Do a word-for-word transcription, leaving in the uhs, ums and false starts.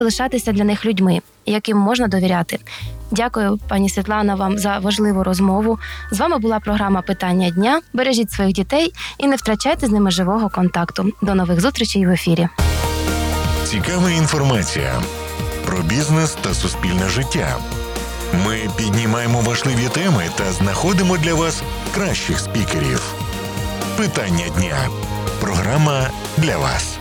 лишатися для них людьми, яким можна довіряти. Дякую, пані Світлана, вам за важливу розмову. З вами була програма «Питання дня». Бережіть своїх дітей і не втрачайте з ними живого контакту. До нових зустрічей в ефірі. Цікава інформація про бізнес та суспільне життя. Ми піднімаємо важливі теми та знаходимо для вас кращих спікерів. «Питання дня» – програма для вас.